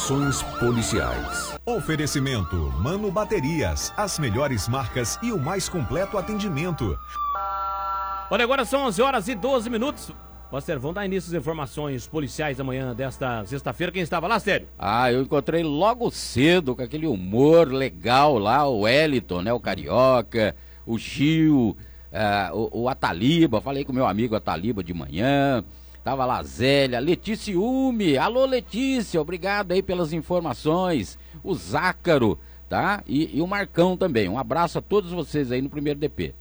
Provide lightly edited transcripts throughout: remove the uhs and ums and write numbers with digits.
Informações policiais. Oferecimento Mano Baterias, as melhores marcas e o mais completo atendimento. Olha, agora são 11h12. Master, vamos dar início às informações policiais da manhã desta sexta-feira. Quem estava lá, Sério? Eu encontrei logo cedo com aquele humor legal lá, o Wellington, né, o Carioca, o Gil, o Ataliba. Falei com o meu amigo Ataliba de manhã. Tava lá a Zélia, Letícia Ume. Alô, Letícia, obrigado aí pelas informações. O Zácaro, tá? E o Marcão também. Um abraço a todos vocês aí no primeiro DP.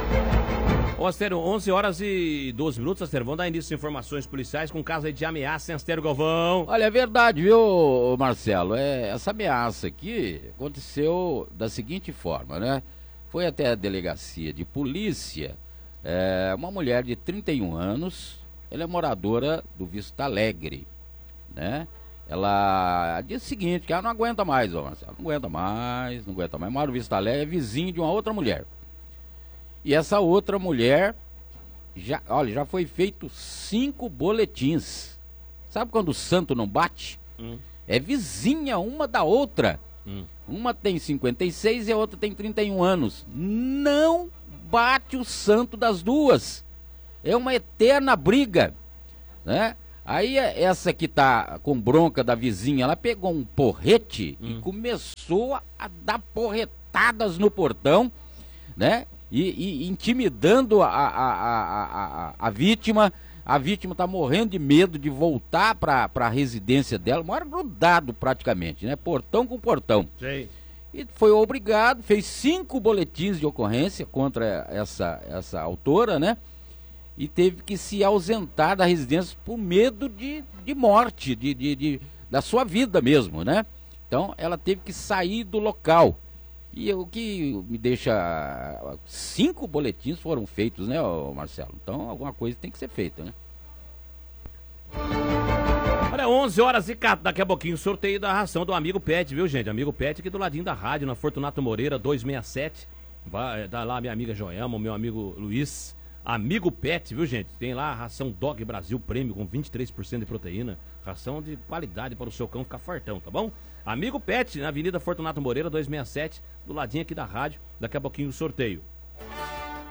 Ô, Astério, 11h12, Astério, vamos dar início às informações policiais com caso aí de ameaça, hein, Astério Galvão? Olha, é verdade, viu, Marcelo? Essa ameaça aqui aconteceu da seguinte forma, né? Foi até a delegacia de polícia, uma mulher de 31 anos, ela é moradora do Vista Alegre, né? Ela disse o seguinte, que ela não aguenta mais, ó, Marcelo, não aguenta mais, mora no Vista Alegre, é vizinho de uma outra mulher. E essa outra mulher, já foi feito 5 boletins. Sabe quando o santo não bate? É vizinha uma da outra. Uma tem 56 e a outra tem 31 anos. Não bate o santo das duas. É uma eterna briga, né? Aí essa que tá com bronca da vizinha, ela pegou um porrete e começou a dar porretadas no portão, né? E intimidando a vítima. A vítima tá morrendo de medo de voltar para a residência dela, mora grudado praticamente, né? Portão com portão. Sim. E foi obrigado, fez 5 boletins de ocorrência contra essa autora, né? E teve que se ausentar da residência por medo de morte, da sua vida mesmo, né? Então ela teve que sair do local. E o que me deixa... 5 boletins foram feitos, né, Marcelo? Então alguma coisa tem que ser feita, né? Olha, 11h, daqui a pouquinho, sorteio da ração do Amigo Pet, viu, gente? Amigo Pet aqui do ladinho da rádio, na Fortunato Moreira, 267. Vai dar lá minha amiga Joelma, meu amigo Luiz. Amigo Pet, viu, gente? Tem lá a ração Dog Brasil Prêmio com 23% de proteína. Ração de qualidade para o seu cão ficar fortão, tá bom? Amigo Pet, na Avenida Fortunato Moreira, 267, do ladinho aqui da rádio. Daqui a pouquinho o sorteio.